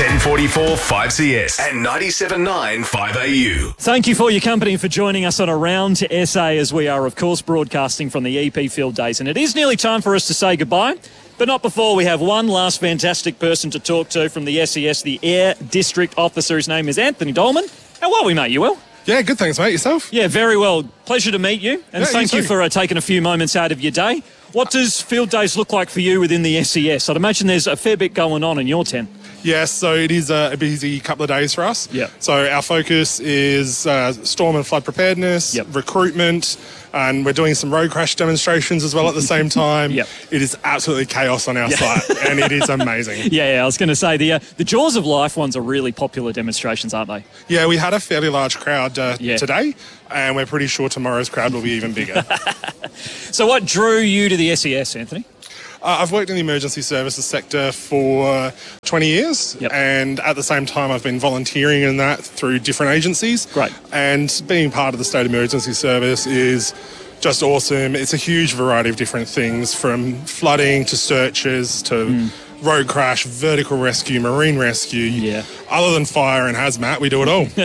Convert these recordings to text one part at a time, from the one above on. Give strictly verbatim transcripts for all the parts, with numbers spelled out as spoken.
ten forty-four five C S and ninety-seven point nine five A U. Thank you for your company and for joining us on Around S A, as we are, of course, broadcasting from the E P Field Days. And it is nearly time for us to say goodbye, but not before we have one last fantastic person to talk to from the S E S, the Air District Officer. His name is Anthony Dolman. How are we, mate? You well? Yeah, good, thanks, mate. Yourself? Yeah, very well. Pleasure to meet you, and yeah, thank you, you for uh, taking a few moments out of your day. What does Field Days look like for you within the S E S? I'd imagine there's a fair bit going on in your tent. Yes, so it is a busy couple of days for us. Yep. So our focus is uh, storm and flood preparedness, yep. recruitment, and we're doing some road crash demonstrations as well at the same time. Yep. It is absolutely chaos on our yeah. site, and it is amazing. Yeah, yeah, I was going to say, the uh, the Jaws of Life ones are really popular demonstrations, aren't they? Yeah, we had a fairly large crowd uh, yeah. today, and we're pretty sure tomorrow's crowd will be even bigger. So what drew you to the S E S, Anthony? Uh, I've worked in the emergency services sector for twenty years, yep. and at the same time I've been volunteering in that through different agencies. Great. And being part of the State Emergency Service is just awesome. It's a huge variety of different things, from flooding to searches to mm. road crash, vertical rescue, marine rescue. Yeah. Other than fire and hazmat, we do it all.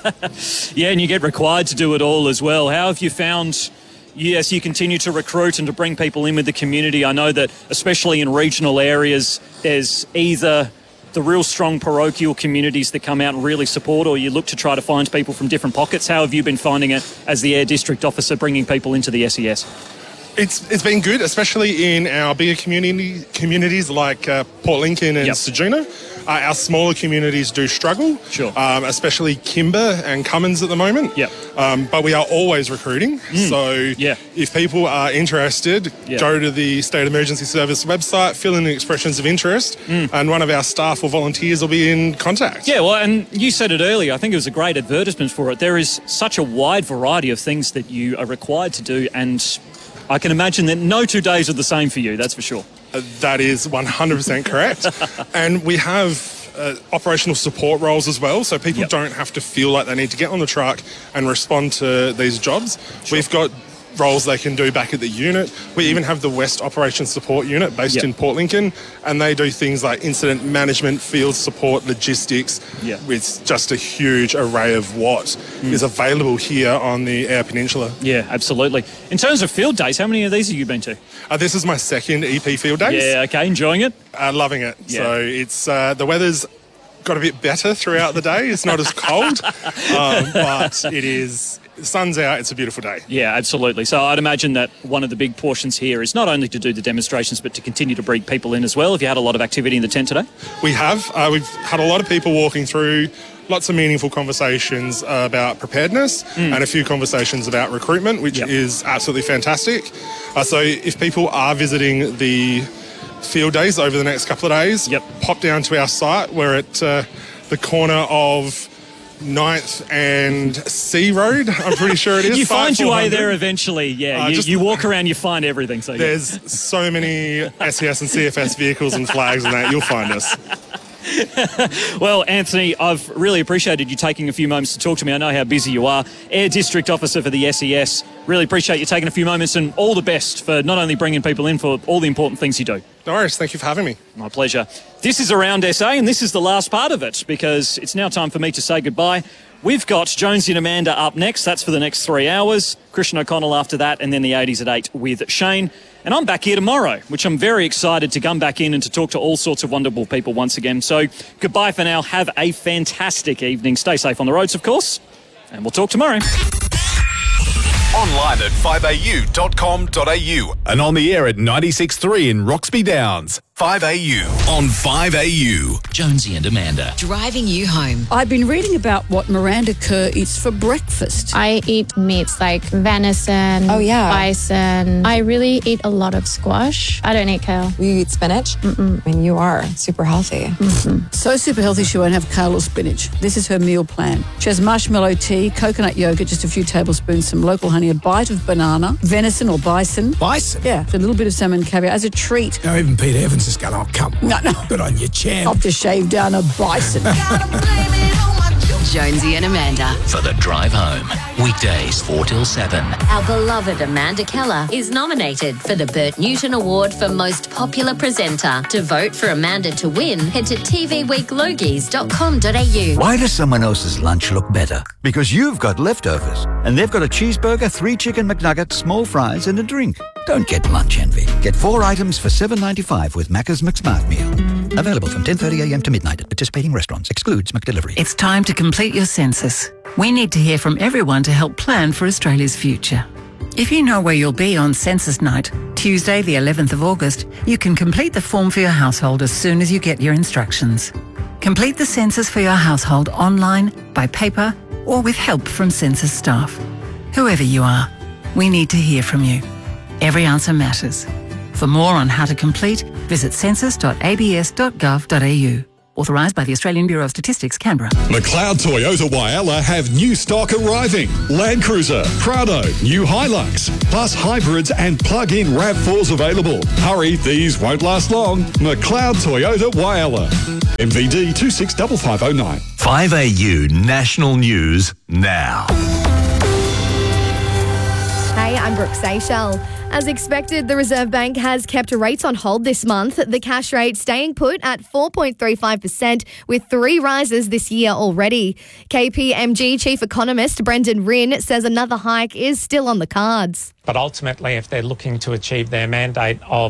Yeah, and you get required to do it all as well. How have you found... Yes, you continue to recruit and to bring people in with the community. I know that especially in regional areas, there's either the real strong parochial communities that come out and really support, or you look to try to find people from different pockets. How have you been finding it as the Air District Officer, bringing people into the S E S? It's It's been good, especially in our bigger community communities like uh, Port Lincoln and yep. Ceduna. Uh, our smaller communities do struggle, sure. um, especially Kimber and Cummins at the moment. Yep. Um, but we are always recruiting. Mm. So yeah. if people are interested, yep. go to the State Emergency Service website, fill in the expressions of interest, mm. and one of our staff or volunteers will be in contact. Yeah, well, and you said it earlier. I think it was a great advertisement for it. There is such a wide variety of things that you are required to do, and I can imagine that no two days are the same for you, that's for sure. Uh, that is one hundred percent correct. And we have uh, operational support roles as well, so people yep. don't have to feel like they need to get on the truck and respond to these jobs. Sure. We've got roles they can do back at the unit. We even have the West Operations Support Unit based yep. in Port Lincoln, and they do things like incident management, field support, logistics, yep. with just a huge array of what mm. is available here on the Eyre Peninsula. Yeah, absolutely. In terms of field days, how many of these have you been to? Uh, this is my second E P Field Days. Yeah, okay, enjoying it? Uh, loving it. Yeah. So it's uh, the weather's got a bit better throughout the day. It's not as cold, um, but it is... The sun's out, it's a beautiful day. Yeah, absolutely. So I'd imagine that one of the big portions here is not only to do the demonstrations, but to continue to bring people in as well. Have you had a lot of activity in the tent today? We have. Uh, we've had a lot of people walking through, lots of meaningful conversations uh, about preparedness mm. and a few conversations about recruitment, which yep. is absolutely fantastic. Uh, so if people are visiting the field days over the next couple of days, yep. pop down to our site. We're at uh, the corner of ninth and C Road, I'm pretty sure it is. You find your way there eventually, yeah. Uh, you, just, you walk around, you find everything. So There's yeah. so many S E S and C F S vehicles and flags and that, you'll find us. Well, Anthony, I've really appreciated you taking a few moments to talk to me. I know how busy you are. Air District Officer for the S E S. Really appreciate you taking a few moments, and all the best for not only bringing people in, for all the important things you do. No worries. Thank you for having me. My pleasure. This is Around S A, and this is the last part of it, because it's now time for me to say goodbye. We've got Jonesy and Amanda up next. That's for the next three hours. Christian O'Connell after that, and then the eighties at eight with Shane. And I'm back here tomorrow, which I'm very excited to come back in and to talk to all sorts of wonderful people once again. So goodbye for now. Have a fantastic evening. Stay safe on the roads, of course, and we'll talk tomorrow. Online at five a u dot com dot a u and on the air at ninety-six point three in Roxby Downs. five A U on five A U. Jonesy and Amanda. Driving you home. I've been reading about what Miranda Kerr eats for breakfast. I eat meats like venison, oh, yeah. bison. I really eat a lot of squash. I don't eat kale. You eat spinach? Mm-mm. I mean, you are super healthy. Mm-hmm. So super healthy she won't have kale or spinach. This is her meal plan. She has marshmallow tea, coconut yogurt, just a few tablespoons, some local honey, a bite of banana, venison or bison. Bison? Yeah, a little bit of salmon caviar as a treat. Now even Peter Evans is going, oh, come on. No, no. Good on your champ. I'll have to shave down a bison. Jonesy and Amanda. For the drive home. Weekdays four till seven. Our beloved Amanda Keller is nominated for the Bert Newton Award for Most Popular Presenter. To vote for Amanda to win, head to t v week logies dot com dot a u. Why does someone else's lunch look better? Because you've got leftovers. And they've got a cheeseburger, three chicken McNuggets, small fries and a drink. Don't get lunch envy. Get four items for seven dollars ninety-five with Macca's McSmart Meal. Available from ten thirty a m to midnight at participating restaurants. Excludes McDelivery. It's time to complete your census. We need to hear from everyone to help plan for Australia's future. If you know where you'll be on census night, Tuesday the eleventh of August, you can complete the form for your household as soon as you get your instructions. Complete the census for your household online, by paper, or with help from census staff. Whoever you are, we need to hear from you. Every answer matters. For more on how to complete, visit census dot a b s dot gov dot a u. Authorised by the Australian Bureau of Statistics, Canberra. McLeod Toyota Whyalla have new stock arriving. Land Cruiser, Prado, new Hilux, plus hybrids and plug-in RAV fours available. Hurry, these won't last long. McLeod Toyota Whyalla. M V D two six five five oh nine. five A U National News now. Hey, I'm Brooke Seychelles. As expected, the Reserve Bank has kept rates on hold this month. The cash rate staying put at four point three five percent with three rises this year already. K P M G Chief Economist Brendan Rinn says another hike is still on the cards. But ultimately, if they're looking to achieve their mandate of